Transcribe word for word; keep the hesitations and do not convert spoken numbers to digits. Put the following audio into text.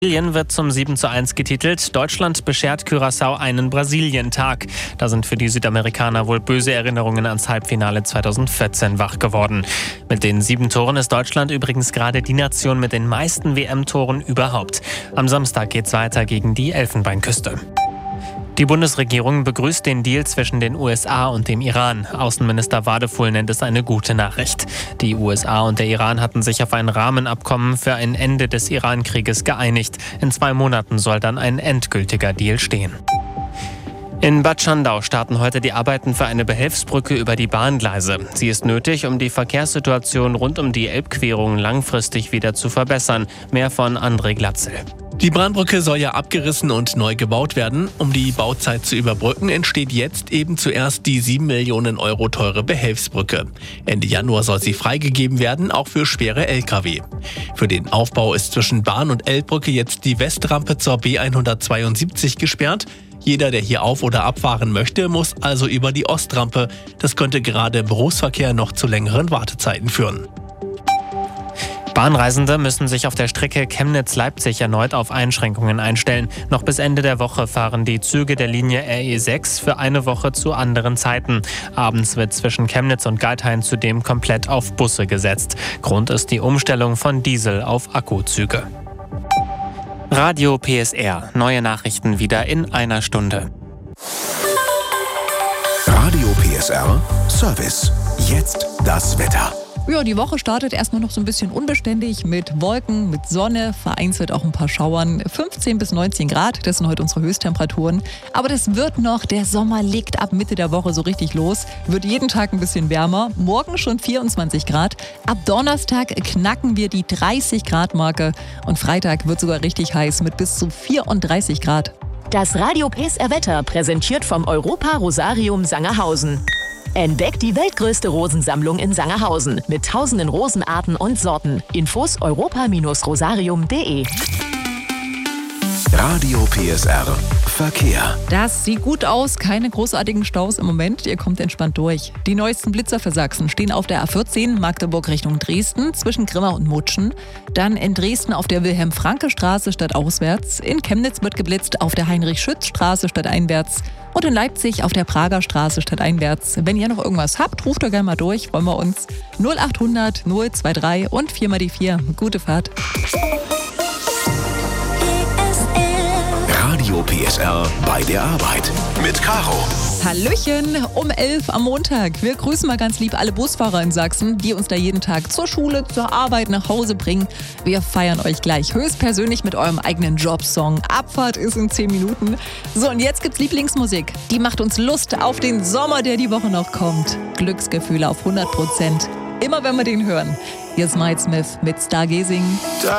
Brasilien wird zum sieben zu eins getitelt. Deutschland beschert Curaçao einen Brasilien-Tag. Da sind für die Südamerikaner wohl böse Erinnerungen ans Halbfinale zweitausendvierzehn wach geworden. Mit den sieben Toren ist Deutschland übrigens gerade die Nation mit den meisten W M-Toren überhaupt. Am Samstag geht's weiter gegen die Elfenbeinküste. Die Bundesregierung begrüßt den Deal zwischen den U S A und dem Iran. Außenminister Wadefuhl nennt es eine gute Nachricht. Die U S A und der Iran hatten sich auf ein Rahmenabkommen für ein Ende des Iran-Krieges geeinigt. In zwei Monaten soll dann ein endgültiger Deal stehen. In Bad Schandau starten heute die Arbeiten für eine Behelfsbrücke über die Bahngleise. Sie ist nötig, um die Verkehrssituation rund um die Elbquerung langfristig wieder zu verbessern. Mehr von André Glatzel. Die Bahnbrücke soll ja abgerissen und neu gebaut werden. Um die Bauzeit zu überbrücken, entsteht jetzt eben zuerst die sieben Millionen Euro teure Behelfsbrücke. Ende Januar soll sie freigegeben werden, auch für schwere L K W. Für den Aufbau ist zwischen Bahn- und Elbbrücke jetzt die Westrampe zur B hundertzweiundsiebzig gesperrt. Jeder, der hier auf- oder abfahren möchte, muss also über die Ostrampe. Das könnte gerade im Berufsverkehr noch zu längeren Wartezeiten führen. Bahnreisende müssen sich auf der Strecke Chemnitz-Leipzig erneut auf Einschränkungen einstellen. Noch bis Ende der Woche fahren die Züge der Linie R E sechs für eine Woche zu anderen Zeiten. Abends wird zwischen Chemnitz und Geithain zudem komplett auf Busse gesetzt. Grund ist die Umstellung von Diesel auf Akkuzüge. Radio P S R. Neue Nachrichten wieder in einer Stunde. Radio P S R Service. Jetzt das Wetter. Ja, die Woche startet erstmal noch so ein bisschen unbeständig mit Wolken, mit Sonne, vereinzelt auch ein paar Schauern. fünfzehn bis neunzehn Grad, das sind heute unsere Höchsttemperaturen. Aber das wird noch, der Sommer legt ab Mitte der Woche so richtig los. Wird jeden Tag ein bisschen wärmer, morgen schon vierundzwanzig Grad. Ab Donnerstag knacken wir die dreißig Grad Marke und Freitag wird sogar richtig heiß mit bis zu vierunddreißig Grad. Das Radio P S R Wetter präsentiert vom Europa Rosarium Sangerhausen. Entdeckt die weltgrößte Rosensammlung in Sangerhausen mit tausenden Rosenarten und Sorten. Infos europa Bindestrich rosarium punkt de. Radio P S R Verkehr. Das sieht gut aus, keine großartigen Staus im Moment, ihr kommt entspannt durch. Die neuesten Blitzer für Sachsen stehen auf der A vierzehn Magdeburg Richtung Dresden zwischen Grimma und Mutschen. Dann in Dresden auf der Wilhelm-Franke-Straße stadtauswärts. In Chemnitz wird geblitzt auf der Heinrich-Schütz-Straße stadteinwärts. Und in Leipzig auf der Prager Straße stadteinwärts. Wenn ihr noch irgendwas habt, ruft doch gerne mal durch, freuen wir uns. null achthundert null dreiundzwanzig und vier mal die vier. Gute Fahrt. Radio P S R bei der Arbeit mit Caro. Hallöchen, um elf am Montag. Wir grüßen mal ganz lieb alle Busfahrer in Sachsen, die uns da jeden Tag zur Schule, zur Arbeit, nach Hause bringen. Wir feiern euch gleich höchstpersönlich mit eurem eigenen Jobsong. Abfahrt ist in zehn Minuten. So, und jetzt gibt's Lieblingsmusik. Die macht uns Lust auf den Sommer, der die Woche noch kommt. Glücksgefühle auf hundert Prozent. Immer wenn wir den hören. Hier ist Mike Smith mit Stargazing.